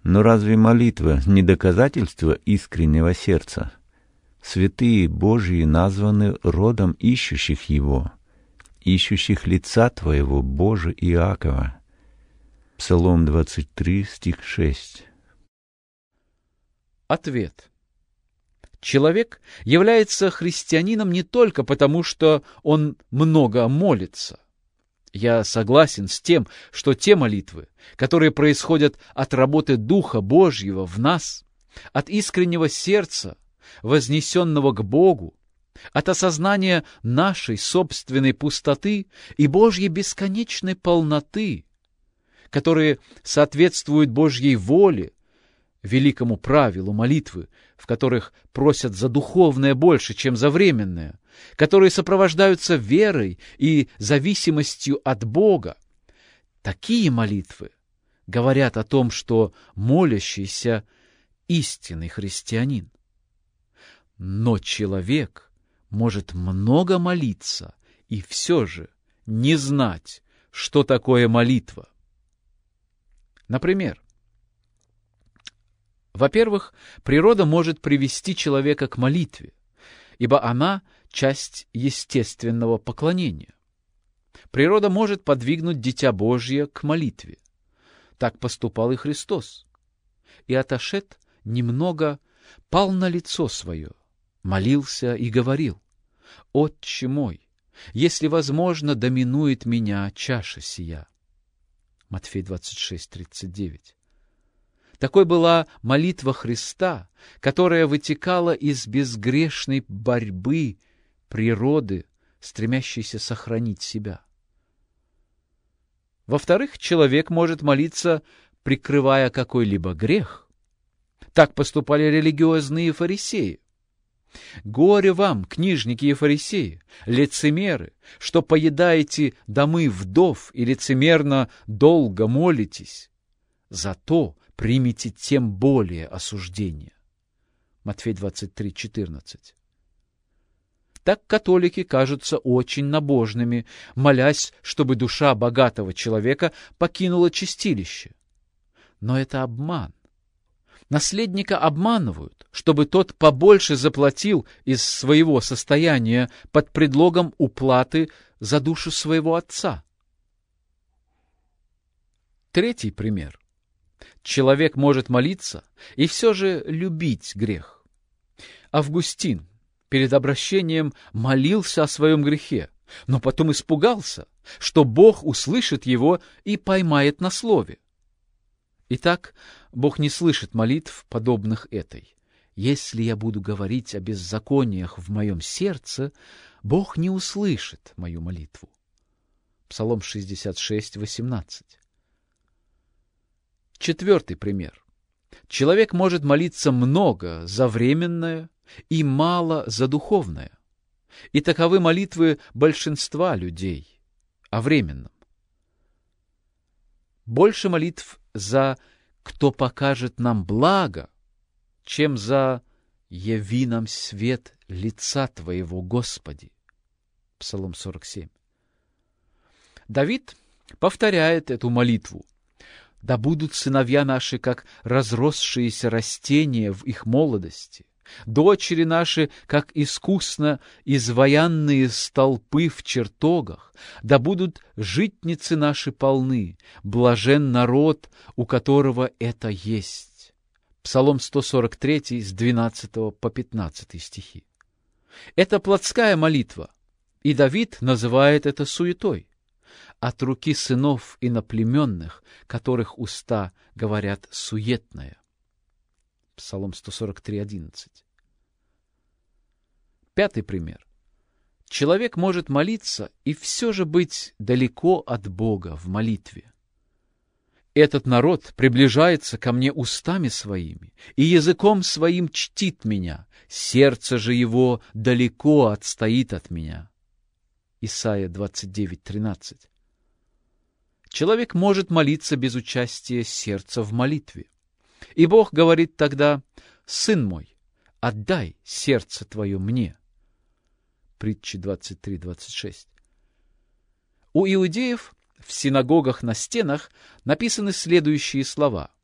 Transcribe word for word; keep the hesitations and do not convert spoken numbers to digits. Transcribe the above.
Но разве молитва не доказательство искреннего сердца? Святые Божьи названы родом ищущих Его, ищущих лица Твоего, Боже Иакова. Псалом двадцать три, стих шесть. Ответ. Человек является христианином не только потому, что он много молится. Я согласен с тем, что те молитвы, которые происходят от работы Духа Божьего в нас, от искреннего сердца, вознесенного к Богу, от осознания нашей собственной пустоты и Божьей бесконечной полноты, которые соответствуют Божьей воле, великому правилу молитвы, в которых просят за духовное больше, чем за временное, которые сопровождаются верой и зависимостью от Бога. Такие молитвы говорят о том, что молящийся истинный христианин. Но человек может много молиться и все же не знать, что такое молитва. Например, во-первых, природа может привести человека к молитве, ибо она – часть естественного поклонения. Природа может подвигнуть Дитя Божье к молитве. Так поступал и Христос. И отошед немного, пал на лицо свое, молился и говорил: «Отче мой, если возможно, доминует меня чаша сия». Матфей двадцать шесть, тридцать девять. Такой была молитва Христа, которая вытекала из безгрешной борьбы природы, стремящейся сохранить себя. Во-вторых, человек может молиться, прикрывая какой-либо грех. Так поступали религиозные фарисеи. «Горе вам, книжники и фарисеи, лицемеры, что поедаете домы вдов и лицемерно долго молитесь, зато примите тем более осуждение». Матфей двадцать три, четырнадцать. Так католики кажутся очень набожными, молясь, чтобы душа богатого человека покинула чистилище. Но это обман. Наследника обманывают, чтобы тот побольше заплатил из своего состояния под предлогом уплаты за душу своего отца. Третий пример. Человек может молиться и все же любить грех. Августин перед обращением молился о своем грехе, но потом испугался, что Бог услышит его и поймает на слове. Итак, Бог не слышит молитв, подобных этой. Если я буду говорить о беззакониях в моем сердце, Бог не услышит мою молитву. Псалом шестьдесят шесть, восемнадцать. Четвертый пример. Человек может молиться много за временное и мало за духовное. И таковы молитвы большинства людей о временном. Больше молитв за «кто покажет нам благо», чем за «яви нам свет лица Твоего, Господи». Псалом сорок семь. Давид повторяет эту молитву: «Да будут сыновья наши, как разросшиеся растения в их молодости, дочери наши, как искусно изваянные столпы в чертогах, да будут житницы наши полны, блажен народ, у которого это есть». Псалом сто сорок три, с двенадцатого по пятнадцатый стихи. Это плотская молитва, и Давид называет это суетой. От руки сынов иноплеменных, которых уста говорят суетное. Псалом сто сорок три, одиннадцать. Пятый пример. Человек может молиться и все же быть далеко от Бога в молитве. «Этот народ приближается ко мне устами своими, и языком своим чтит меня, сердце же его далеко отстоит от меня». Исайя двадцать девять, тринадцать. Человек может молиться без участия сердца в молитве. И Бог говорит тогда: «Сын мой, отдай сердце твое мне». Притчи двадцать три, двадцать шесть. У иудеев в синагогах на стенах написаны следующие слова: